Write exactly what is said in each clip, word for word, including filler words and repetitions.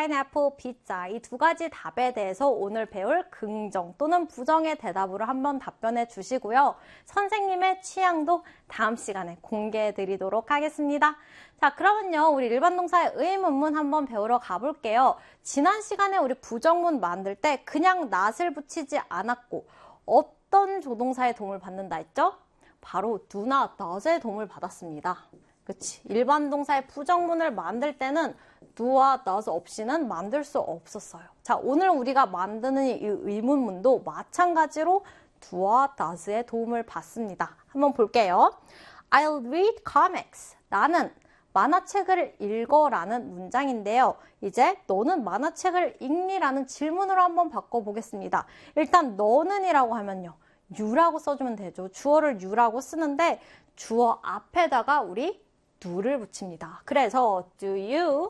pineapple, pizza 이 두 가지 답에 대해서 오늘 배울 긍정 또는 부정의 대답으로 한번 답변해 주시고요. 선생님의 취향도 다음 시간에 공개해 드리도록 하겠습니다. 자, 그러면요. 우리 일반 동사의 의문문 한번 배우러 가볼게요. 지난 시간에 우리 부정문 만들 때 그냥 not을 붙이지 않았고 어떤 조동사의 도움을 받는다 했죠? 바로 do나 does의 도움을 받았습니다. 그치? 일반 동사의 부정문을 만들 때는 do와 does 없이는 만들 수 없었어요. 자, 오늘 우리가 만드는 이 의문문도 마찬가지로 do와 does의 도움을 받습니다. 한번 볼게요. I'll read comics. 나는 만화책을 읽어라는 문장인데요. 이제 너는 만화책을 읽니라는 질문으로 한번 바꿔보겠습니다. 일단 너는 이라고 하면요. you라고 써주면 되죠. 주어를 you라고 쓰는데 주어 앞에다가 우리 do를 붙입니다. 그래서 do you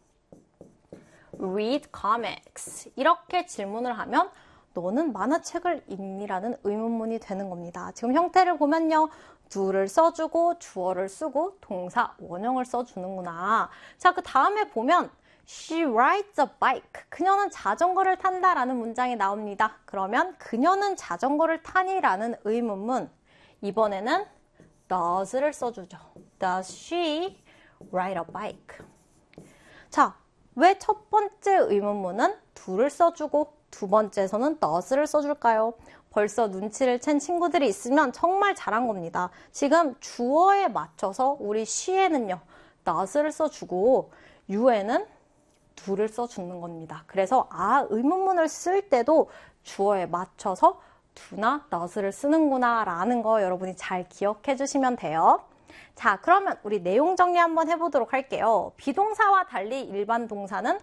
read comics? 이렇게 질문을 하면 너는 만화책을 읽니라는 의문문이 되는 겁니다. 지금 형태를 보면요. do를 써주고 주어를 쓰고 동사 원형을 써주는구나. 자, 그 다음에 보면 She rides a bike. 그녀는 자전거를 탄다라는 문장이 나옵니다. 그러면 그녀는 자전거를 타니라는 의문문. 이번에는 does를 써주죠. Does she ride a bike? 자, 왜 첫 번째 의문문은 do를 써주고 두 번째에서는 does를 써줄까요? 벌써 눈치를 챈 친구들이 있으면 정말 잘한 겁니다. 지금 주어에 맞춰서 우리 she에는요. does를 써주고 you에는 do를 써주는 겁니다. 그래서 아, 의문문을 쓸 때도 주어에 맞춰서 do나 does를 쓰는구나 라는 거 여러분이 잘 기억해 주시면 돼요. 자, 그러면 우리 내용 정리 한번 해보도록 할게요. 비동사와 달리 일반 동사는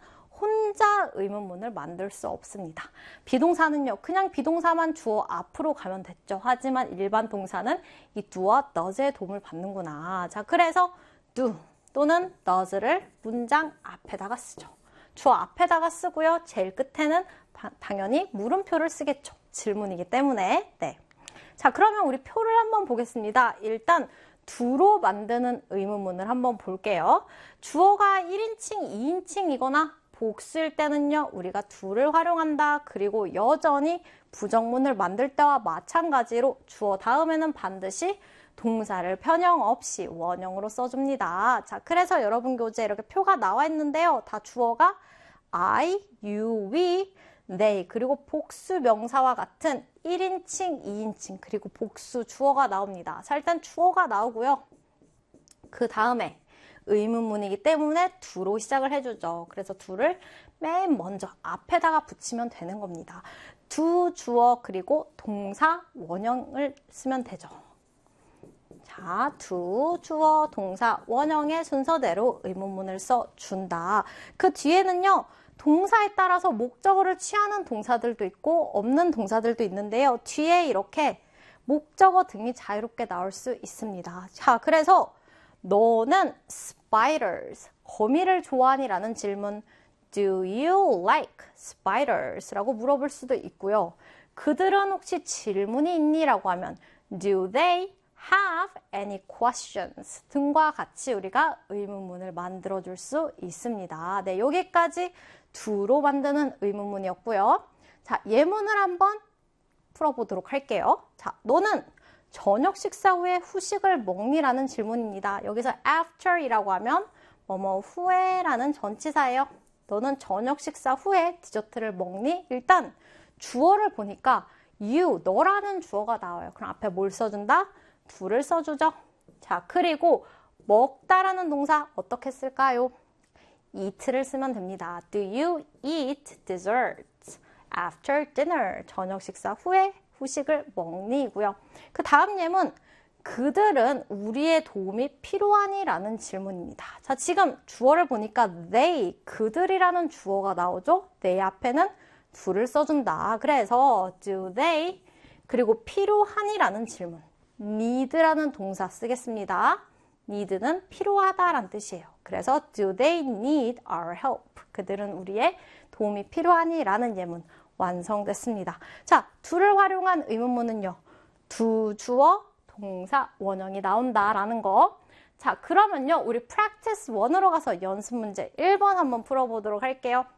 혼자 의문문을 만들 수 없습니다. 비동사는요, 그냥 비동사만 주어 앞으로 가면 됐죠. 하지만 일반 동사는 이 do와 does의 도움을 받는구나. 자, 그래서 do 또는 does를 문장 앞에다가 쓰죠. 주어 앞에다가 쓰고요. 제일 끝에는 당연히 물음표를 쓰겠죠. 질문이기 때문에. 네. 자, 그러면 우리 표를 한번 보겠습니다. 일단 do로 만드는 의문문을 한번 볼게요. 주어가 일 인칭, 이 인칭이거나 복수일 때는요. 우리가 do를 활용한다. 그리고 여전히 부정문을 만들 때와 마찬가지로 주어 다음에는 반드시 동사를 편형 없이 원형으로 써줍니다. 자, 그래서 여러분 교재에 이렇게 표가 나와 있는데요. 다 주어가 I, you, we, they 그리고 복수 명사와 같은 일 인칭, 이 인칭 그리고 복수 주어가 나옵니다. 자, 일단 주어가 나오고요. 그 다음에 의문문이기 때문에 do로 시작을 해주죠. 그래서 do를 맨 먼저 앞에다가 붙이면 되는 겁니다. do, 주어 그리고 동사 원형을 쓰면 되죠. 자, do, 주어, 동사, 원형의 순서대로 의문문을 써준다. 그 뒤에는요. 동사에 따라서 목적어를 취하는 동사들도 있고 없는 동사들도 있는데요. 뒤에 이렇게 목적어 등이 자유롭게 나올 수 있습니다. 자, 그래서 너는 spiders, 거미를 좋아하니라는 질문 Do you like spiders? 라고 물어볼 수도 있고요. 그들은 혹시 질문이 있니? 라고 하면 Do they have any questions? 등과 같이 우리가 의문문을 만들어줄 수 있습니다. 네, 여기까지 do로 만드는 의문문이었고요. 자, 예문을 한번 풀어보도록 할게요. 자, 너는 저녁 식사 후에 후식을 먹니라는 질문입니다. 여기서 after이라고 하면 뭐뭐 후에라는 전치사예요. 너는 저녁 식사 후에 디저트를 먹니? 일단 주어를 보니까 you, 너라는 주어가 나와요. 그럼 앞에 뭘 써준다? do를 써주죠. 자, 그리고 먹다라는 동사 어떻게 쓸까요? eat를 쓰면 됩니다. Do you eat desserts after dinner? 저녁 식사 후에 후식을 먹니고요. 그 다음 예문 그들은 우리의 도움이 필요하니? 라는 질문입니다. 자, 지금 주어를 보니까 they, 그들이라는 주어가 나오죠? they 앞에는 do를 써준다. 그래서 do they 그리고 필요하니? 라는 질문 need라는 동사 쓰겠습니다. need는 필요하다라는 뜻이에요. 그래서 do they need our help? 그들은 우리의 도움이 필요하니? 라는 예문 완성됐습니다. 자, do를 활용한 의문문은요. do, 주어, 동사, 원형이 나온다라는 거. 자, 그러면요. 우리 practice 일으로 가서 연습 문제 일 번 한번 풀어보도록 할게요.